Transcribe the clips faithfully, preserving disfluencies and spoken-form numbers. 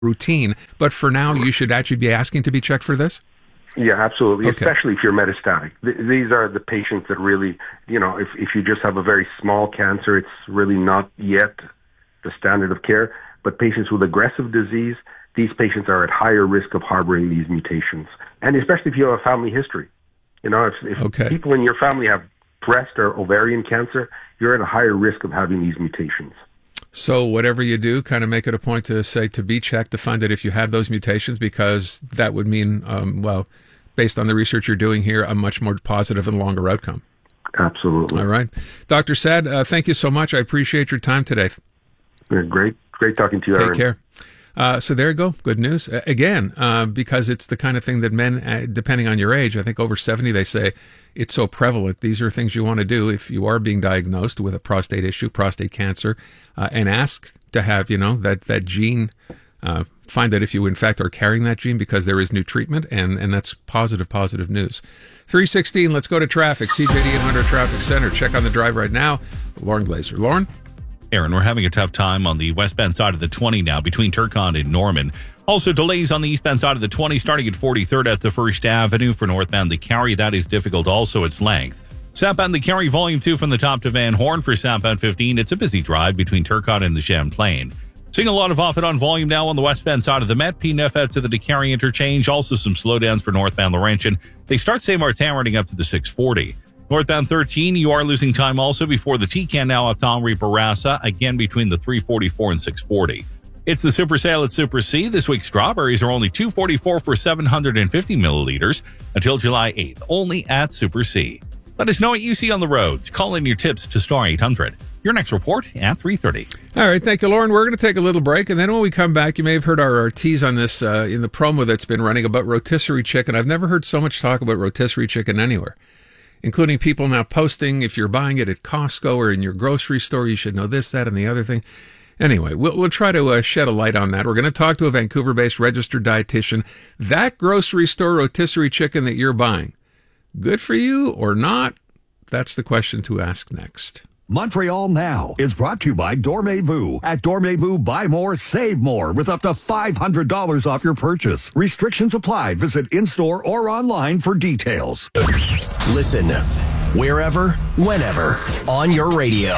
routine. But for now, you should actually be asking to be checked for this? Yeah, absolutely, Okay. especially if you're metastatic. Th- these are the patients that really, you know, if, if you just have a very small cancer, it's really not yet the standard of care. But patients with aggressive disease, these patients are at higher risk of harboring these mutations. And especially if you have a family history. You know, if, if Okay. people in your family have breast or ovarian cancer, you're at a higher risk of having these mutations. So whatever you do, kind of make it a point to say to be checked to find out if you have those mutations, because that would mean, um, well, based on the research you're doing here, a much more positive and longer outcome. Absolutely. All right. Doctor Sad, uh, thank you so much. I appreciate your time today. Yeah, great, great talking to you, Take Aaron. care. Uh, so there you go. Good news. Uh, again, uh, because it's the kind of thing that men, uh, depending on your age, I think over seventy, they say it's so prevalent. These are things you want to do if you are being diagnosed with a prostate issue, prostate cancer, uh, and ask to have, you know, that, that gene, uh, find out if you in fact are carrying that gene, because there is new treatment, and, and that's positive, positive news. three sixteen, let's go to traffic. C J D eight hundred Traffic Center. Check on the drive right now. Lauren Glazer. Lauren? Aaron, we're having a tough time on the westbound side of the twenty now between Turcon and Norman. Also, delays on the eastbound side of the twenty starting at forty-third at the First Avenue for northbound the Cary. That is difficult. Also, its length. Southbound the Cary, volume two from the top to Van Horn for southbound fifteen. It's a busy drive between Turcon and the Champlain. Seeing a lot of off and on volume now on the westbound side of the Met. P N F out to the DeCary interchange. Also, some slowdowns for northbound Laurentian. They start Saint Martin running up to the six forty. Northbound thirteen, you are losing time also before the T-Can now up to Henri Bourassa, again between the three forty-four and six forty. It's the Super Sale at Super C. This week, strawberries are only two forty-four for seven hundred fifty milliliters until July eighth, only at Super C. Let us know what you see on the roads. Call in your tips to Star eight hundred. Your next report at three thirty. All right, thank you, Lauren. We're going to take a little break, and then when we come back, you may have heard our, our tease on this uh, in the promo that's been running about rotisserie chicken. I've never heard so much talk about rotisserie chicken anywhere, including people now posting, if you're buying it at Costco or in your grocery store, you should know this, that, and the other thing. Anyway, we'll, we'll try to uh, shed a light on that. We're going to talk to a Vancouver-based registered dietitian. That grocery store rotisserie chicken that you're buying, good for you or not? That's the question to ask next. Montreal Now is brought to you by Dormez-vous. At Dormez-vous, buy more, save more with up to five hundred dollars off your purchase. Restrictions apply. Visit in-store or online for details. Listen wherever, whenever, on your radio.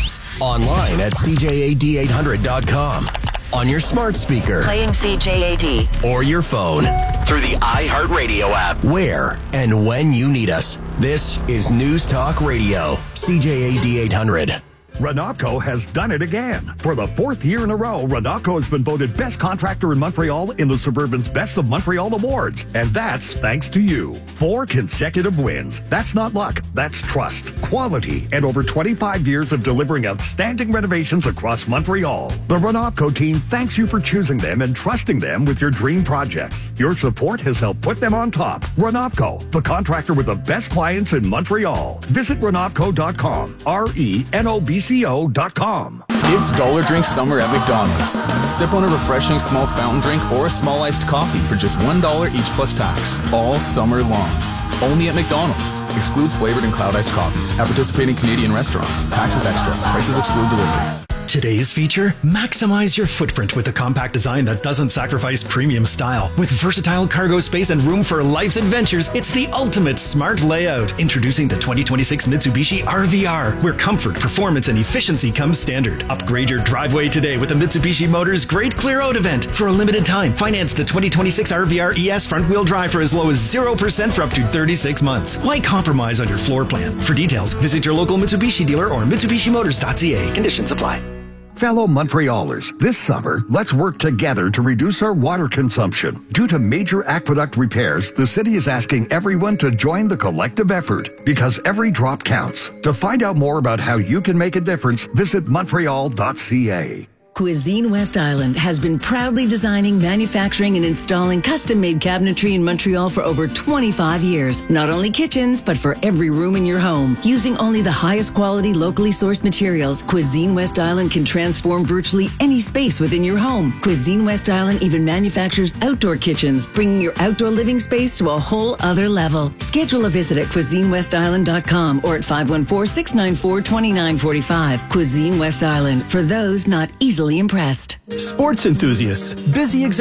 Online at C J A D eight hundred dot com. On your smart speaker. Playing C J A D. Or your phone. Through the iHeartRadio app. Where and when you need us. This is News Talk Radio. C J A D eight hundred. Renatco has done it again. For the fourth year in a row, Renatco has been voted best contractor in Montreal in the Suburban's Best of Montreal Awards. And that's thanks to you. Four consecutive wins. That's not luck. That's trust, quality, and over twenty-five years of delivering outstanding renovations across Montreal. The Renatco team thanks you for choosing them and trusting them with your dream projects. Your support has helped put them on top. Renatco, the contractor with the best clients in Montreal. Visit renatco dot com. R E N O V C O dot com. It's Dollar Drink Summer at McDonald's. Sip on a refreshing small fountain drink or a small iced coffee for just one dollar each plus tax, all summer long. Only at McDonald's. Excludes flavored and cloud iced coffees at participating Canadian restaurants. Taxes extra. Prices exclude delivery. Today's feature, maximize your footprint with a compact design that doesn't sacrifice premium style. With versatile cargo space and room for life's adventures, it's the ultimate smart layout. Introducing the twenty twenty-six Mitsubishi R V R, where comfort, performance, and efficiency come standard. Upgrade your driveway today with the Mitsubishi Motors Great Clear Out event. For a limited time, finance the twenty twenty-six R V R E S front-wheel drive for as low as zero percent for up to thirty-six months. Why compromise on your floor plan? For details, visit your local Mitsubishi dealer or mitsubishi motors dot c a. Conditions apply. Fellow Montrealers, this summer, let's work together to reduce our water consumption. Due to major aqueduct repairs, the city is asking everyone to join the collective effort because every drop counts. To find out more about how you can make a difference, visit montreal dot c a. Cuisine West Island has been proudly designing, manufacturing, and installing custom-made cabinetry in Montreal for over twenty-five years. Not only kitchens, but for every room in your home. Using only the highest quality, locally sourced materials, Cuisine West Island can transform virtually any space within your home. Cuisine West Island even manufactures outdoor kitchens, bringing your outdoor living space to a whole other level. Schedule a visit at cuisine west island dot com or at five one four, six nine four, two nine four five. Cuisine West Island, for those not easily easily impressed. Sports enthusiasts, busy